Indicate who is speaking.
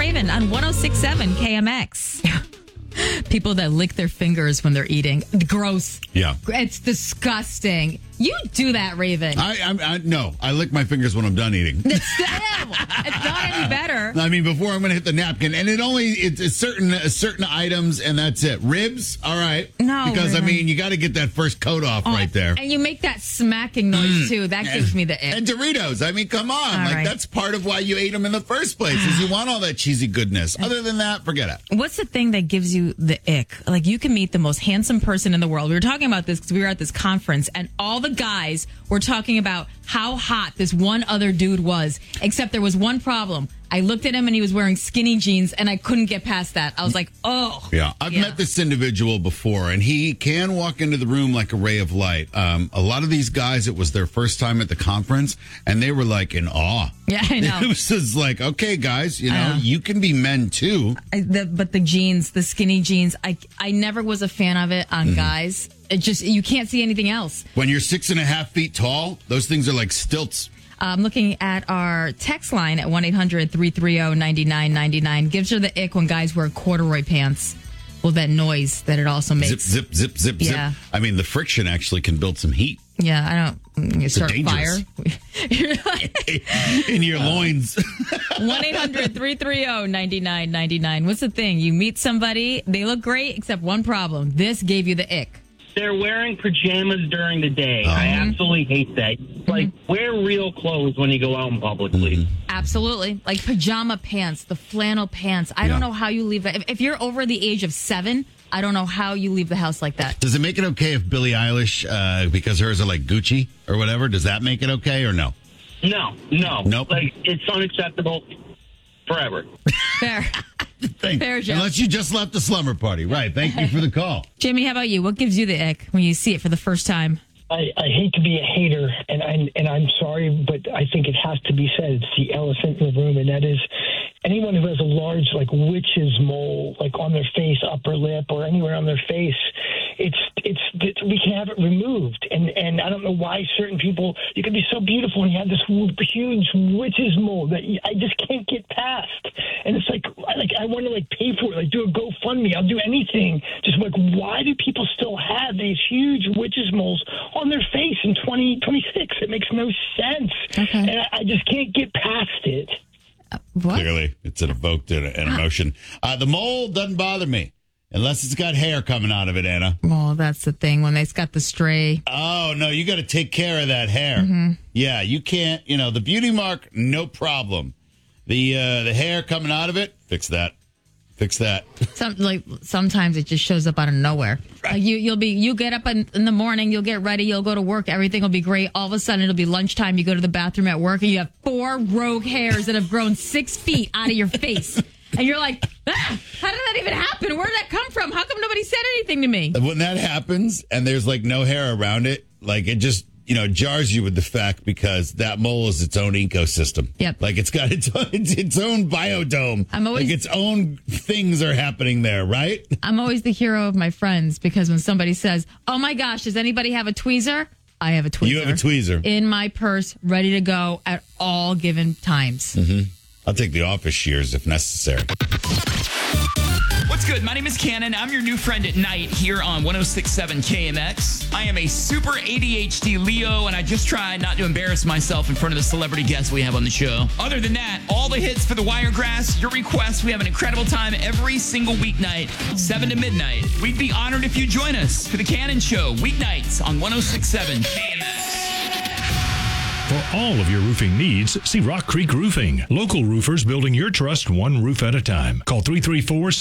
Speaker 1: Raven on 106.7 KMX. People that lick their fingers when they're eating. Gross.
Speaker 2: Yeah.
Speaker 1: It's disgusting. You do that, Raven.
Speaker 2: No, I lick my fingers when I'm done eating.
Speaker 1: It's not any better.
Speaker 2: I mean, before I'm going to hit the napkin, and it's certain items, and that's it. Ribs, all right.
Speaker 1: No,
Speaker 2: because
Speaker 1: Raven.
Speaker 2: I mean, you got to get that first coat off right there.
Speaker 1: And you make that smacking noise too. That gives me the ick.
Speaker 2: And Doritos. I mean, come on.
Speaker 1: All right.
Speaker 2: That's part of why you ate them in the first place, is you want all that cheesy goodness. Other than that, forget it.
Speaker 1: What's the thing that gives you the ick? Like, you can meet the most handsome person in the world. We were talking about this because we were at this conference, and all the guys were talking about how hot this one other dude was, except there was one problem. I looked at him and he was wearing skinny jeans, and I couldn't get past that. I was like, oh.
Speaker 2: Yeah, I've met this individual before, and he can walk into the room like a ray of light. A lot of these guys, it was their first time at the conference, and they were like in awe.
Speaker 1: Yeah, I know.
Speaker 2: It was just like, okay, guys, you can be men too.
Speaker 1: But the jeans, the skinny jeans, I never was a fan of it on guys. It just, you can't see anything else.
Speaker 2: When you're 6.5 feet tall, those things are like stilts.
Speaker 1: I'm looking at our text line at 1-800-330-9999. Gives her the ick when guys wear corduroy pants. Well, that noise that it also makes.
Speaker 2: Zip, zip, zip, zip,
Speaker 1: Yeah.
Speaker 2: zip. I mean, the friction actually can build some heat.
Speaker 1: Yeah, I don't. You start a
Speaker 2: dangerous.
Speaker 1: fire.
Speaker 2: In your loins.
Speaker 1: 1-800-330-9999. What's the thing? You meet somebody, they look great, except one problem. This gave you the ick.
Speaker 3: They're wearing pajamas during the day. I absolutely hate that. Like, wear real clothes when you go out in public, please.
Speaker 1: Absolutely. Like pajama pants, the flannel pants. I don't know how you leave that. If you're over the age of 7, I don't know how you leave the house like that.
Speaker 2: Does it make it okay if Billie Eilish, because hers are like Gucci or whatever, does that make it okay or no?
Speaker 3: No.
Speaker 2: Nope.
Speaker 3: Like, it's unacceptable forever.
Speaker 1: Fair. Fair, Joe.
Speaker 2: Unless you just left the slumber party. Right. Thank you for the call.
Speaker 1: Jimmy, how about you? What gives you the ick when you see it for the first time?
Speaker 4: I hate to be a hater, and I'm sorry, but I think it has to be said. It's the elephant in the room, and that is anyone who has a large, like, witch's mole, like on their face, upper lip, or anywhere on their face. It's we can have it removed, and I don't know why certain people, you can be so beautiful and you have this huge witch's mole that I just can't get past, and it's like I want to like pay for it, like do a GoFundMe, I'll do anything. Just like, why do people still have these huge witch's moles on their face in 2026? It makes no sense, and I just can't get past it.
Speaker 1: What?
Speaker 2: Clearly, it's evoked an emotion. The mole doesn't bother me. Unless it's got hair coming out of it, Anna.
Speaker 1: Well, that's the thing. When it's got the stray.
Speaker 2: Oh, no, you got to take care of that hair. Yeah, you can't, the beauty mark, no problem. The hair coming out of it, fix that.
Speaker 1: Sometimes it just shows up out of nowhere.
Speaker 2: Right.
Speaker 1: You get up in the morning, you'll get ready, you'll go to work, everything will be great. All of a sudden, it'll be lunchtime. You go to the bathroom at work, and you have 4 rogue hairs that have grown 6 feet out of your face. And you're like, how did that even happen? Where did that come from? How come nobody said anything to me?
Speaker 2: When that happens and there's like no hair around it, like it just, jars you with the fact because that mole is its own ecosystem.
Speaker 1: Yep.
Speaker 2: Like it's got its own biodome. Like its own things are happening there, right?
Speaker 1: I'm always the hero of my friends because when somebody says, oh my gosh, does anybody have a tweezer? I have a tweezer.
Speaker 2: You have a tweezer.
Speaker 1: In my purse, ready to go at all given times.
Speaker 2: Mm-hmm. I'll take the office shears if necessary.
Speaker 5: What's good? My name is Cannon. I'm your new friend at night here on 106.7 KMX. I am a super ADHD Leo, and I just try not to embarrass myself in front of the celebrity guests we have on the show. Other than that, all the hits for the Wiregrass, your requests. We have an incredible time every single weeknight, 7 to midnight. We'd be honored if you join us for the Cannon Show, weeknights on 106.7 KMX.
Speaker 6: For all of your roofing needs, see Rock Creek Roofing. Local roofers building your trust one roof at a time. Call 334